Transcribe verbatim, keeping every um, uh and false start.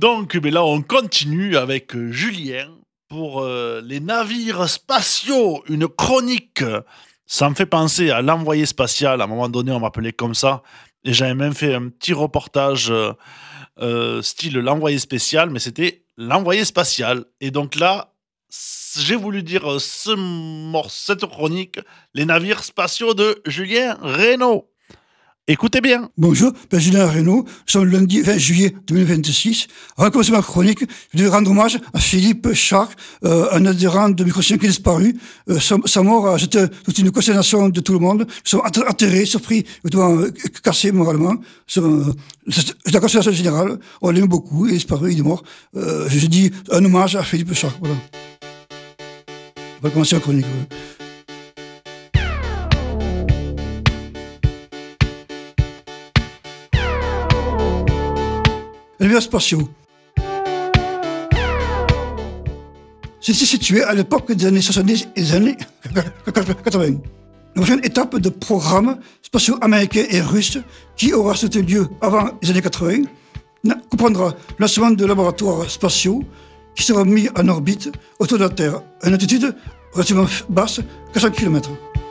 Donc, ben là, on continue avec euh, Julien pour euh, les navires spatiaux, une chronique. Ça me fait penser à l'envoyé spatial. À un moment donné, on m'appelait comme ça. Et j'avais même fait un petit reportage euh, euh, style l'envoyé spécial, mais c'était l'envoyé spatial. Et donc là, s- j'ai voulu dire euh, ce mor- cette chronique, les navires spatiaux de Julien Reynaud. Écoutez bien. Bonjour, ben Julien Reynaud. Nous sommes le lundi vingt juillet deux mille vingt-six. Avant de commencer ma chronique, je voudrais rendre hommage à Philippe Charc, euh, un adhérent de Microchien qui est disparu. Euh, sa, sa mort a jeté toute une consternation de tout le monde. Nous sommes att- atterrés, surpris, évidemment, euh, cassés moralement. Nous sommes, euh, C'est c'est la consternation générale. On l'aime beaucoup, il est disparu, il est mort. Euh, je dis un hommage à Philippe Charc. Voilà. On va commencer la chronique. ouais. Les navires spatiaux. C'était situé à l'époque des années soixante-dix et des années quatre-vingts. La prochaine étape de programmes spatiaux américains et russes, qui aura sauté lieu avant les années quatre-vingts, comprendra le lancement de laboratoires spatiaux qui seront mis en orbite autour de la Terre, à une altitude relativement basse, quatre cents kilomètres.